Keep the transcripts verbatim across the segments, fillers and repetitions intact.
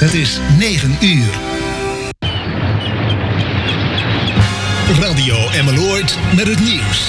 Het is negen uur. Radio Emmeloord met het nieuws.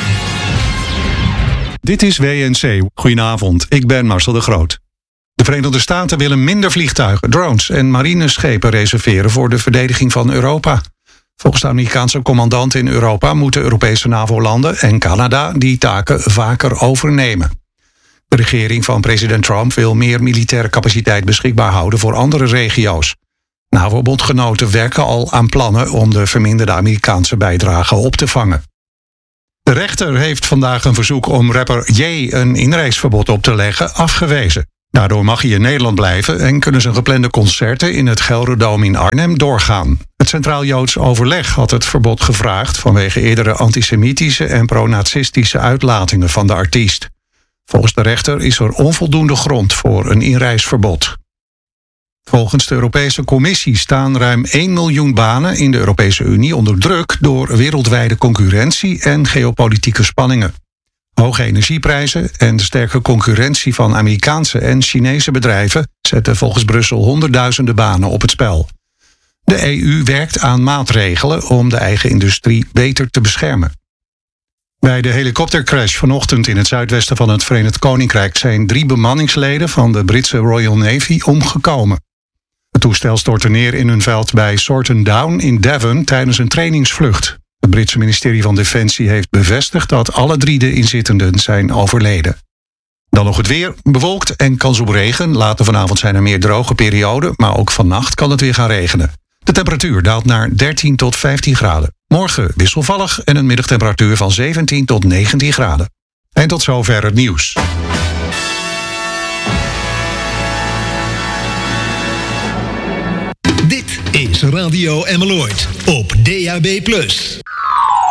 Dit is W N C. Goedenavond, ik ben Marcel de Groot. De Verenigde Staten willen minder vliegtuigen, drones en marineschepen reserveren voor de verdediging van Europa. Volgens de Amerikaanse commandant in Europa moeten Europese NAVO-landen en Canada die taken vaker overnemen. De regering van president Trump wil meer militaire capaciteit beschikbaar houden voor andere regio's. NAVO-bondgenoten werken al aan plannen om de verminderde Amerikaanse bijdrage op te vangen. De rechter heeft vandaag een verzoek om rapper Ye een inreisverbod op te leggen afgewezen. Daardoor mag hij in Nederland blijven en kunnen zijn geplande concerten in het Gelredome in Arnhem doorgaan. Het Centraal Joods Overleg had het verbod gevraagd vanwege eerdere antisemitische en pronazistische uitlatingen van de artiest. Volgens de rechter is er onvoldoende grond voor een inreisverbod. Volgens de Europese Commissie staan ruim één miljoen banen in de Europese Unie onder druk door wereldwijde concurrentie en geopolitieke spanningen. Hoge energieprijzen en de sterke concurrentie van Amerikaanse en Chinese bedrijven zetten volgens Brussel honderdduizenden banen op het spel. De E U werkt aan maatregelen om de eigen industrie beter te beschermen. Bij de helikoptercrash vanochtend in het zuidwesten van het Verenigd Koninkrijk zijn drie bemanningsleden van de Britse Royal Navy omgekomen. Het toestel stortte neer in een veld bij Sorton Down in Devon tijdens een trainingsvlucht. Het Britse ministerie van Defensie heeft bevestigd dat alle drie de inzittenden zijn overleden. Dan nog het weer, bewolkt en kans op regen. Later vanavond zijn er meer droge perioden, maar ook vannacht kan het weer gaan regenen. De temperatuur daalt naar dertien tot vijftien graden. Morgen wisselvallig en een middagtemperatuur van zeventien tot negentien graden. En tot zover het nieuws. Dit is Radio Emmeloord op D A B plus.